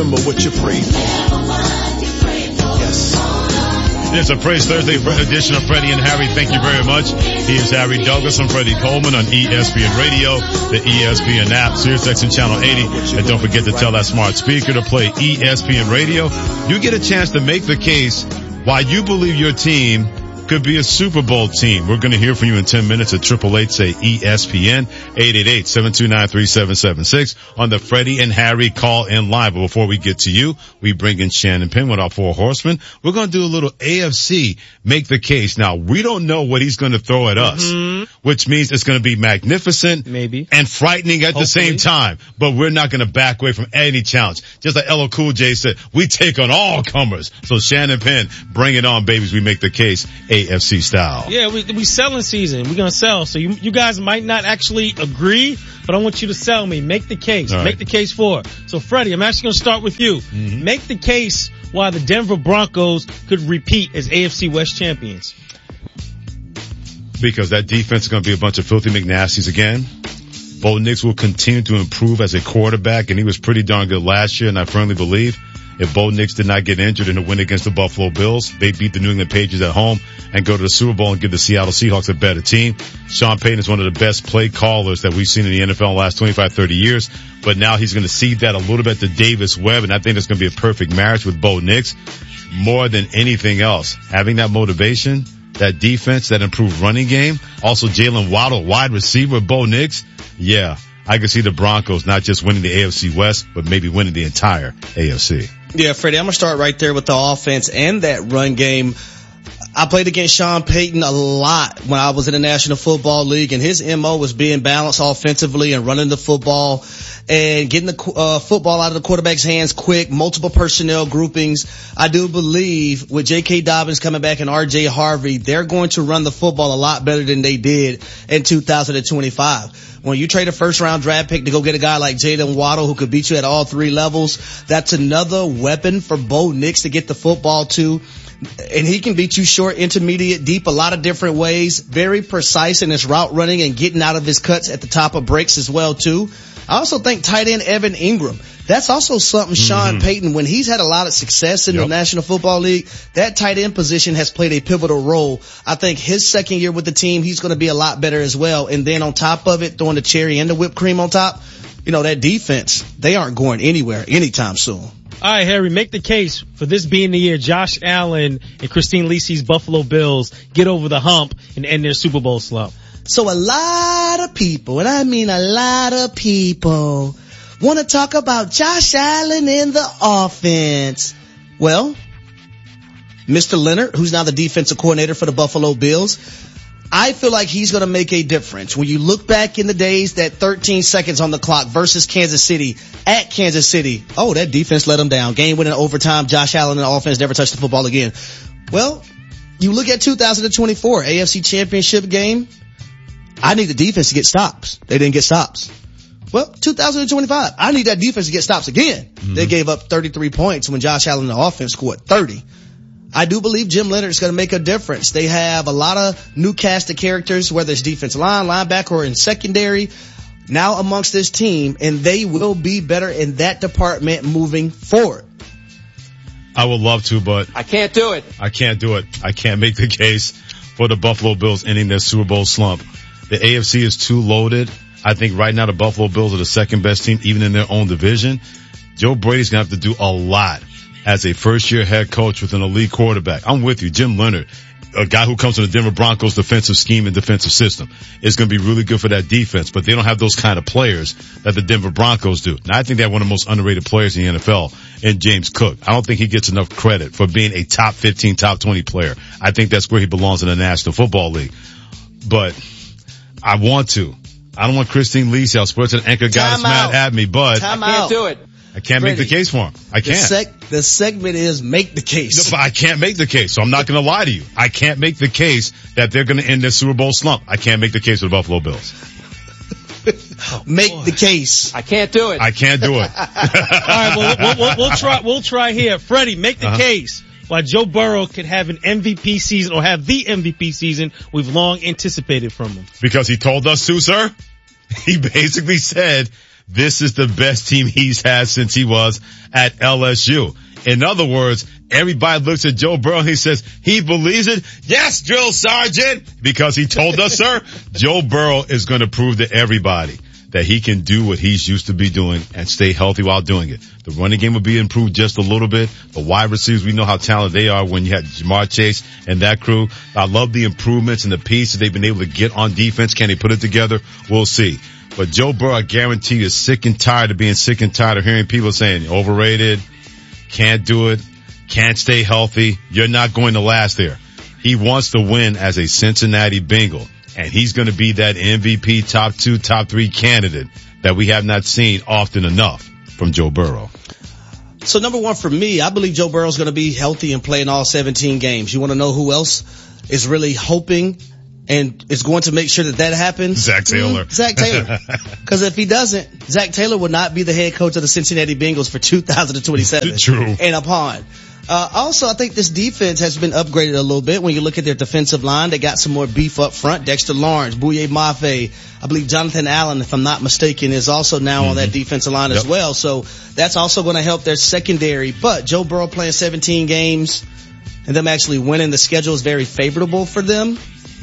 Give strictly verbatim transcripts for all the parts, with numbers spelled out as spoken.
remember what you prayed for. Yes. It's a Praise Thursday edition of Freddie and Harry. Thank you very much. He is Harry Douglas. I'm Freddie Coleman on E S P N Radio, the E S P N app, SiriusXM Channel eighty. And don't forget to tell that smart speaker to play E S P N Radio. You get a chance to make the case why you believe your team could be a Super Bowl team. We're going to hear from you in ten minutes at triple eight say E S P N, eight eight eight, seven two nine, three seven seven six on the Freddie and Harry call in live. But before we get to you, we bring in Shannon Penn with our four horsemen. We're going to do a little A F C make the case. Now, we don't know what he's going to throw at us, mm-hmm. which means it's going to be magnificent maybe and frightening at Hopefully. the same time. But we're not going to back away from any challenge. Just like L L Cool J said, we take on all comers. So Shannon Penn, bring it on, babies. We make the case. A F C style. Yeah, we we selling season. We're gonna sell. So you you guys might not actually agree, but I want you to sell me. Make the case. Right. Make the case for it. So Freddie, I'm actually gonna start with you. Mm-hmm. Make the case why the Denver Broncos could repeat as A F C West champions. Because that defense is gonna be a bunch of filthy McNasties again. Bo Nix will continue to improve as a quarterback, and he was pretty darn good last year, and I firmly believe if Bo Nix did not get injured in the win against the Buffalo Bills, they beat the New England Patriots at home and go to the Super Bowl and give the Seattle Seahawks a better team. Sean Payton is one of the best play callers that we've seen in the N F L in the last twenty-five, thirty years. But now he's going to cede that a little bit to Davis Webb, and I think it's going to be a perfect marriage with Bo Nix. More than anything else, having that motivation, that defense, that improved running game, also Jalen Waddle, wide receiver, Bo Nix. Yeah, I can see the Broncos not just winning the A F C West, but maybe winning the entire A F C. Yeah, Freddie, I'm going to start right there with the offense and that run game. I played against Sean Payton a lot when I was in the National Football League, and his M O was being balanced offensively and running the football and getting the uh, football out of the quarterback's hands quick, multiple personnel groupings. I do believe with J K. Dobbins coming back and R J. Harvey, they're going to run the football a lot better than they did in two thousand twenty-five. When you trade a first round draft pick to go get a guy like Jalen Waddle who could beat you at all three levels, that's another weapon for Bo Nix to get the football to. And he can beat you short, intermediate, deep, a lot of different ways. Very precise in his route running and getting out of his cuts at the top of breaks as well too. I also think tight end Evan Ingram. That's also something Sean mm-hmm. Payton, when he's had a lot of success in yep. the National Football League, that tight end position has played a pivotal role. I think his second year with the team, he's going to be a lot better as well. And then on top of it, throwing the cherry and the whipped cream on top, you know, that defense, they aren't going anywhere anytime soon. All right, Harry, make the case for this being the year Josh Allen and Christine Lisi's Buffalo Bills get over the hump and end their Super Bowl slump. So a lot of people, and I mean a lot of people, want to talk about Josh Allen in the offense. Well, Mister Leonard, who's now the defensive coordinator for the Buffalo Bills, I feel like he's going to make a difference. When you look back in the days, that thirteen seconds on the clock versus Kansas City, at Kansas City, oh, that defense let them down. Game winning overtime, Josh Allen and the offense never touched the football again. Well, you look at two thousand twenty-four, A F C Championship game, I need the defense to get stops. They didn't get stops. Well, two thousand twenty-five, I need that defense to get stops again. Mm-hmm. They gave up thirty-three points when Josh Allen and the offense scored thirty. I do believe Jim Leonard is going to make a difference. They have a lot of new cast of characters, whether it's defensive line, linebacker, or in secondary, now amongst this team, and they will be better in that department moving forward. I would love to, but I can't do it. I can't do it. I can't make the case for the Buffalo Bills ending their Super Bowl slump. The A F C is too loaded. I think right now the Buffalo Bills are the second best team, even in their own division. Joe Brady's going to have to do a lot as a first-year head coach with an elite quarterback. I'm with you. Jim Leonard, a guy who comes from the Denver Broncos defensive scheme and defensive system, is going to be really good for that defense, but they don't have those kind of players that the Denver Broncos do. Now, I think they have one of the most underrated players in the N F L in James Cook. I don't think he gets enough credit for being a top fifteen, top twenty player. I think that's where he belongs in the National Football League. But I want to. I don't want Christine Lisi, our sports and anchor guy, is mad at me, but Time I can't out. do it. I can't Freddie, make the case for him. I can't. The, sec- the segment is make the case. No, but I can't make the case, so I'm not going to lie to you. I can't make the case that they're going to end their Super Bowl slump. I can't make the case for the Buffalo Bills. oh, make boy. the case. I can't do it. I can't do it. All right, well, we'll, we'll, we'll try. We'll try here. Freddie, make the uh-huh. case why Joe Burrow could have an M V P season or have the M V P season we've long anticipated from him. Because he told us to, sir. He basically said this is the best team he's had since he was at L S U. In other words, everybody looks at Joe Burrow and he says, he believes it. Yes, drill sergeant, because he told us, sir, Joe Burrow is going to prove to everybody that he can do what he's used to be doing and stay healthy while doing it. The running game will be improved just a little bit. The wide receivers, we know how talented they are when you had Jamar Chase and that crew. I love the improvements and the pieces they've been able to get on defense. Can they put it together? We'll see. But Joe Burrow, I guarantee you, is sick and tired of being sick and tired of hearing people saying overrated, can't do it, can't stay healthy. You're not going to last there. He wants to win as a Cincinnati Bengal. And he's going to be that M V P top two, top three candidate that we have not seen often enough from Joe Burrow. So number one for me, I believe Joe Burrow's going to be healthy and play in all seventeen games. You want to know who else is really hoping and is going to make sure that that happens? Zach Taylor. Mm, Zach Taylor. Because if he doesn't, Zach Taylor will not be the head coach of the Cincinnati Bengals for two thousand twenty-seven. True. And upon. Uh, also, I think this defense has been upgraded a little bit. When you look at their defensive line, they got some more beef up front. Dexter Lawrence, Bouye Mafe, I believe Jonathan Allen, if I'm not mistaken, is also now mm-hmm. on that defensive line yep. as well. So that's also going to help their secondary. But Joe Burrow playing seventeen games and them actually winning, the schedule is very favorable for them.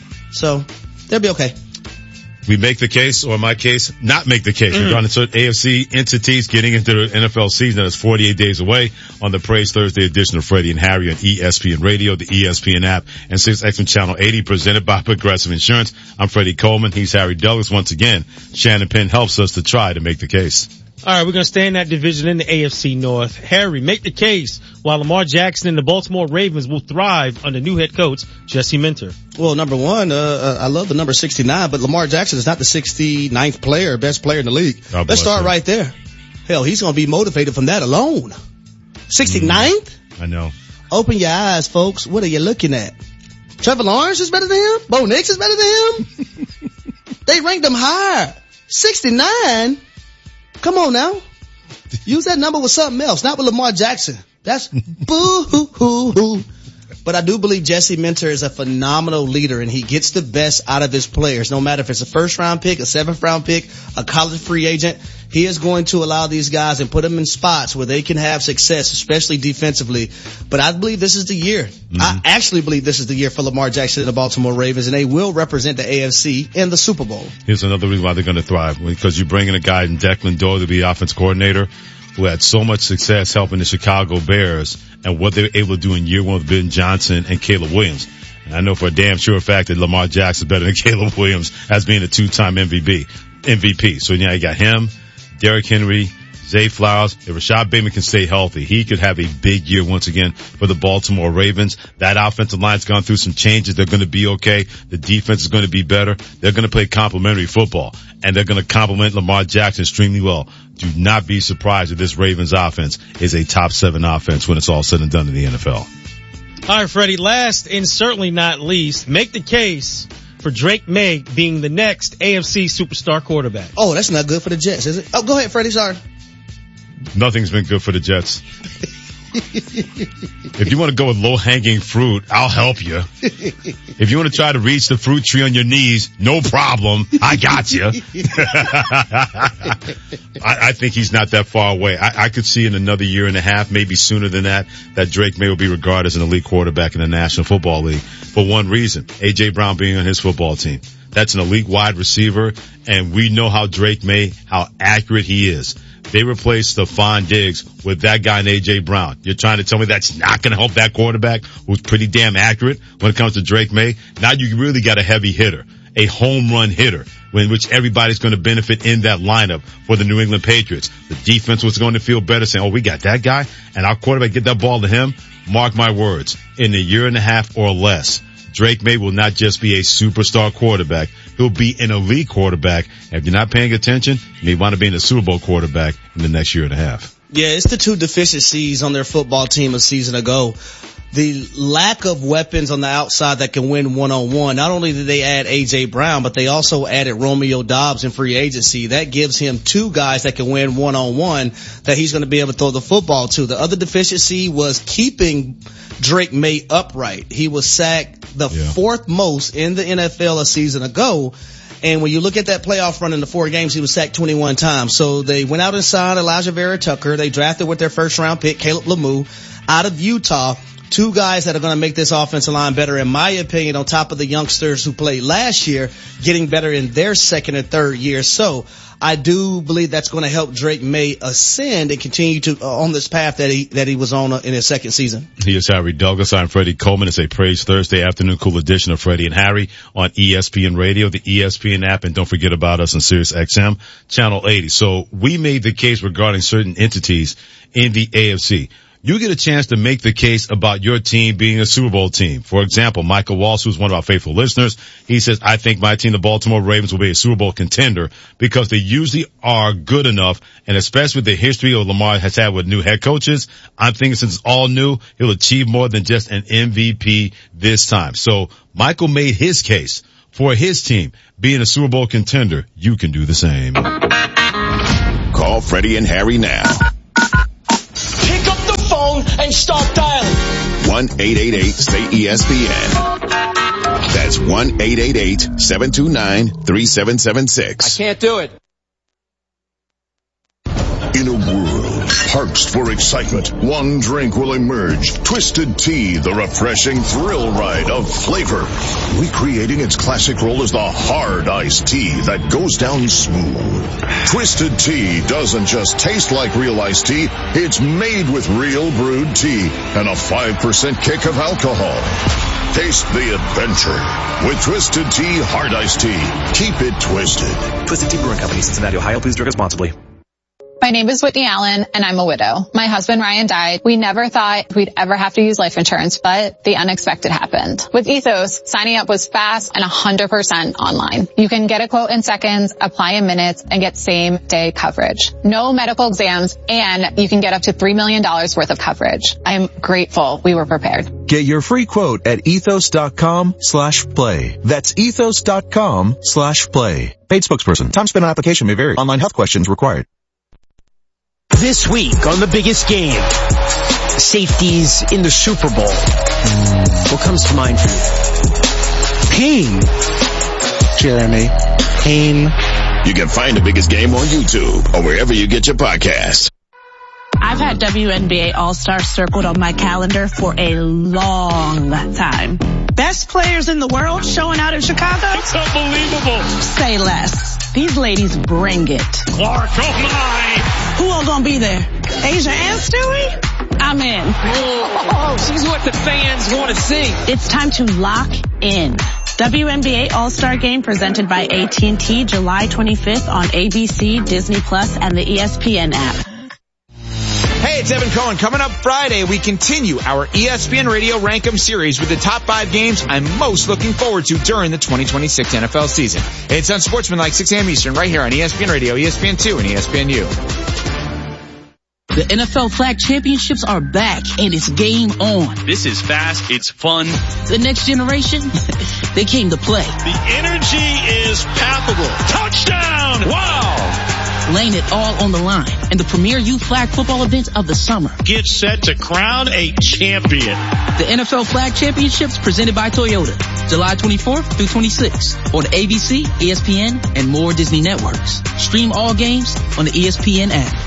So they'll be okay. We make the case, or in my case, not make the case. Mm-hmm. Regarding certain A F C entities getting into the N F L season that is forty-eight days away on the Praise Thursday edition of Freddie and Harry on E S P N Radio, the E S P N app, and six X M Channel eighty, presented by Progressive Insurance. I'm Freddie Coleman. He's Harry Douglas. Once again, Shannon Penn helps us to try to make the case. All right, we're going to stay in that division in the A F C North. Harry, make the case why Lamar Jackson and the Baltimore Ravens will thrive under new head coach Jesse Minter. Well, number one, uh, I love the number sixty-nine, but Lamar Jackson is not the sixty-ninth player, best player in the league. God Let's start him. right there. Hell, he's going to be motivated from that alone. sixty-ninth? Mm, I know. Open your eyes, folks. What are you looking at? Trevor Lawrence is better than him? Bo Nix is better than him? They ranked him higher. sixty-nine? Come on now. Use that number with something else, not with Lamar Jackson. That's boo-hoo-hoo-hoo. But I do believe Jesse Minter is a phenomenal leader, and he gets the best out of his players. No matter if it's a first-round pick, a seventh-round pick, a college free agent, he is going to allow these guys and put them in spots where they can have success, especially defensively. But I believe this is the year. Mm-hmm. I actually believe this is the year for Lamar Jackson and the Baltimore Ravens, and they will represent the A F C in the Super Bowl. Here's another reason why they're going to thrive, because you bring in a guy in Declan Dole to be offense coordinator, who had so much success helping the Chicago Bears and what they were able to do in year one with Ben Johnson and Caleb Williams. And I know for a damn sure fact that Lamar Jackson is better than Caleb Williams as being a two-time M V P. M V P. So now you got him, Derrick Henry, Zay Flowers. If Rashad Bateman can stay healthy, he could have a big year once again for the Baltimore Ravens. That offensive line's gone through some changes. They're going to be okay. The defense is going to be better. They're going to play complementary football, and they're going to complement Lamar Jackson extremely well. Do not be surprised if this Ravens offense is a top seven offense when it's all said and done in the N F L. All right, Freddie, last and certainly not least, make the case for Drake May being the next A F C superstar quarterback. Oh, that's not good for the Jets, is it? Oh, go ahead, Freddie. Sorry. Nothing's been good for the Jets. If you want to go with low-hanging fruit, I'll help you. If you want to try to reach the fruit tree on your knees, no problem. I got you. I, I think he's not that far away. I, I could see in another year and a half, maybe sooner than that, that Drake May will be regarded as an elite quarterback in the National Football League for one reason, A J. Brown being on his football team. That's an elite wide receiver, and we know how Drake May, how accurate he is. They replaced Stephon Diggs with that guy in A J. Brown. You're trying to tell me that's not going to help that quarterback who's pretty damn accurate when it comes to Drake May? Now you really got a heavy hitter, a home run hitter, in which everybody's going to benefit in that lineup for the New England Patriots. The defense was going to feel better saying, oh, we got that guy, and our quarterback get that ball to him. Mark my words, in a year and a half or less, Drake May will not just be a superstar quarterback. He'll be an elite quarterback. And if you're not paying attention, you may want to be in a Super Bowl quarterback in the next year and a half. Yeah, it's the two deficiencies on their football team a season ago. The lack of weapons on the outside that can win one-on-one. Not only did they add A J. Brown, but they also added Romeo Doubs in free agency. That gives him two guys that can win one-on-one that he's going to be able to throw the football to. The other deficiency was keeping Drake May upright. He was sacked the yeah. fourth most in the N F L a season ago. And when you look at that playoff run in the four games, he was sacked twenty-one times. So they went out and signed Elijah Vera Tucker. They drafted with their first round pick, Caleb Lemieux, out of Utah. Two guys that are going to make this offensive line better, in my opinion, on top of the youngsters who played last year, getting better in their second and third year. So I do believe that's going to help Drake May ascend and continue to uh, on this path that he that he was on uh, in his second season. He is Harry Douglas. I'm Freddie Coleman. It's a Praise Thursday afternoon cool edition of Freddie and Harry on E S P N Radio, the E S P N app, and don't forget about us on Sirius X M, Channel eighty. So we made the case regarding certain entities in the A F C. You get a chance to make the case about your team being a Super Bowl team. For example, Michael Walsh, who's one of our faithful listeners, he says, I think my team, the Baltimore Ravens, will be a Super Bowl contender because they usually are good enough, and especially with the history of Lamar has had with new head coaches, I'm thinking since it's all new, he'll achieve more than just an M V P this time. So Michael made his case for his team being a Super Bowl contender. You can do the same. Call Freddie and Harry now. Phone and start dialing. one eight eight eight say E S P N. That's one eight eight eight seven two nine three seven seven six. I can't do it. In a world parched for excitement, one drink will emerge. Twisted Tea, the refreshing thrill ride of flavor. Recreating its classic role as the hard iced tea that goes down smooth. Twisted Tea doesn't just taste like real iced tea, it's made with real brewed tea and a five percent kick of alcohol. Taste the adventure with Twisted Tea Hard Iced Tea. Keep it twisted. Twisted Tea Brewing Company, Cincinnati, Ohio. Please drink responsibly. My name is Whitney Allen, and I'm a widow. My husband, Ryan, died. We never thought we'd ever have to use life insurance, but the unexpected happened. With Ethos, signing up was fast and one hundred percent online. You can get a quote in seconds, apply in minutes, and get same-day coverage. No medical exams, and you can get up to three million dollars worth of coverage. I'm grateful we were prepared. Get your free quote at ethos.com slash play. That's ethos.com slash play. Paid spokesperson. Time spent on application may vary. Online health questions required. This week on The Biggest Game, safeties in the Super Bowl. What comes to mind for you? Pain. Jeremy. Pain. You can find The Biggest Game on YouTube or wherever you get your podcasts. I've had W N B A All-Star circled on my calendar for a long time. Best players in the world showing out in Chicago? It's unbelievable. Say less. These ladies bring it. Clark, oh my! Who all gonna be there? Asia and Stewie? I'm in. Oh, she's what the fans want to see. It's time to lock in. W N B A All-Star Game presented by A T and T July twenty-fifth on A B C, Disney Plus, and the E S P N app. Hey, it's Evan Cohen. Coming up Friday, we continue our E S P N Radio Rankem series with the top five games I'm most looking forward to during the twenty twenty-six N F L season. It's on Sportsmanlike, six a.m. Eastern, right here on E S P N Radio, E S P N two, and E S P N U. The N F L Flag Championships are back, and it's game on. This is fast. It's fun. The next generation, they came to play. The energy is palpable. Touchdown! Wow! Laying it all on the line in the premier youth flag football event of the summer. Get set to crown a champion. The N F L Flag Championships presented by Toyota, July twenty-fourth through twenty-sixth on A B C, E S P N, and more Disney networks. Stream all games on the E S P N app.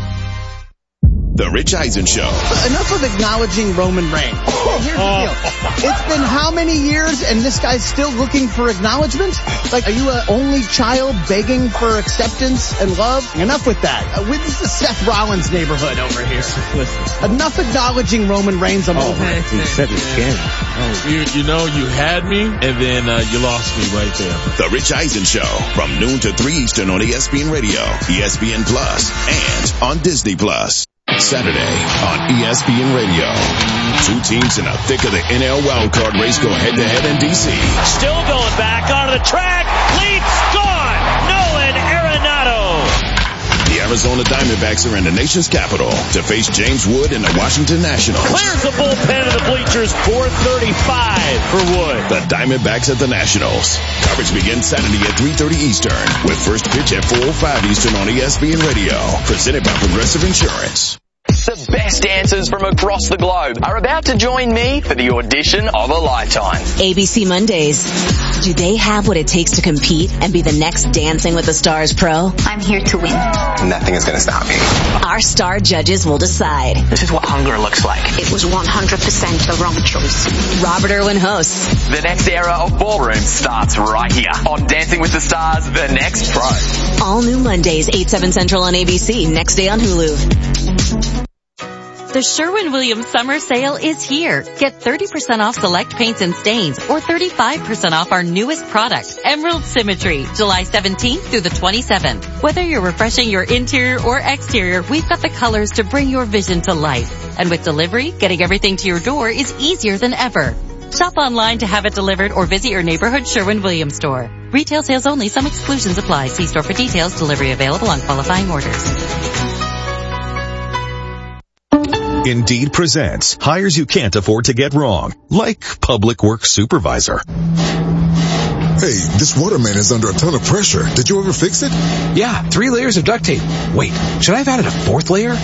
The Rich Eisen Show. Enough of acknowledging Roman Reigns. Well, here's the deal. It's been how many years and this guy's still looking for acknowledgement? Like, are you an only child begging for acceptance and love? Enough with that. Uh, this is Seth Rollins' neighborhood over here. Enough acknowledging Roman Reigns. I'm oh, over it. He said it again. Oh, you, you know, you had me, and then uh, you lost me right there. The Rich Eisen Show, from noon to three Eastern on E S P N Radio, E S P N Plus, and on Disney Plus. Saturday on E S P N Radio. Two teams in the thick of the N L wildcard race go head-to-head in D C. Still going back onto the track. Lead's gone. Nolan Arenado. The Arizona Diamondbacks are in the nation's capital to face James Wood and the Washington Nationals. Clears the bullpen of the bleachers. four thirty-five for Wood. The Diamondbacks at the Nationals. Coverage begins Saturday at three thirty Eastern with first pitch at four oh five Eastern on E S P N Radio. Presented by Progressive Insurance. The best dancers from across the globe are about to join me for the audition of a lifetime. A B C Mondays. Do they have what it takes to compete and be the next Dancing with the Stars pro? I'm here to win. Nothing is going to stop me. Our star judges will decide. This is what hunger looks like. It was one hundred percent the wrong choice. Robert Irwin hosts. The next era of ballroom starts right here on Dancing with the Stars, The Next Pro. All new Mondays, eight, seven Central on A B C, next day on Hulu. The Sherwin-Williams summer sale is here. Get thirty percent off select paints and stains or thirty-five percent off our newest product, Emerald Symmetry, July seventeenth through the twenty-seventh. Whether you're refreshing your interior or exterior, we've got the colors to bring your vision to life. And with delivery, getting everything to your door is easier than ever. Shop online to have it delivered or visit your neighborhood Sherwin-Williams store. Retail sales only. Some exclusions apply. See store for details. Delivery available on qualifying orders. Indeed presents hires you can't afford to get wrong, like public works supervisor. Hey, this waterman is under a ton of pressure. Did you ever fix it? Yeah, three layers of duct tape. Wait, should I have added a fourth layer?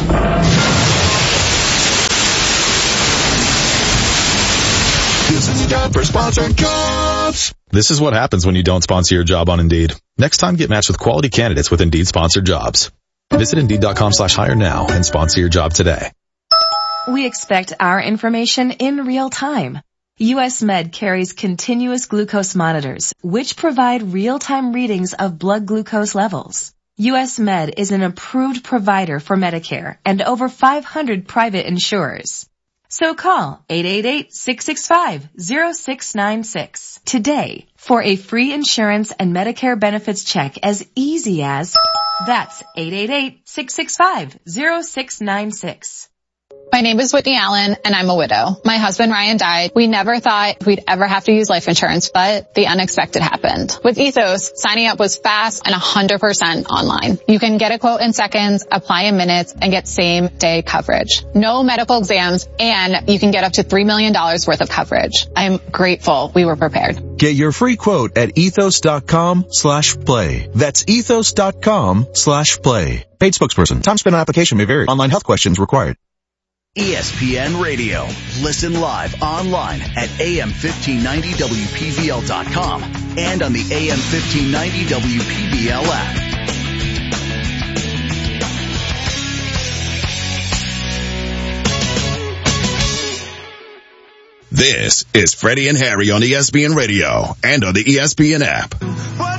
This is a job for Sponsored Jobs. This is what happens when you don't sponsor your job on Indeed. Next time, get matched with quality candidates with Indeed sponsored jobs. Visit Indeed.com slash hire now and sponsor your job today. We expect our information in real time. U S Med carries continuous glucose monitors, which provide real-time readings of blood glucose levels. U S Med is an approved provider for Medicare and over five hundred private insurers. So call eight eight eight, six six five, zero six nine six today for a free insurance and Medicare benefits check as easy as that's eight eight eight, six six five, zero six nine six. My name is Whitney Allen, and I'm a widow. My husband, Ryan, died. We never thought we'd ever have to use life insurance, but the unexpected happened. With Ethos, signing up was fast and one hundred percent online. You can get a quote in seconds, apply in minutes, and get same-day coverage. No medical exams, and you can get up to three million dollars worth of coverage. I'm grateful we were prepared. Get your free quote at ethos.com slash play. That's ethos.com slash play. Paid spokesperson. Time spent on application may vary. Online health questions required. E S P N Radio. Listen live online at A M fifteen ninety W P V L dot com and on the A M fifteen ninety W P V L app. This is Freddie and Harry on E S P N Radio and on the E S P N app.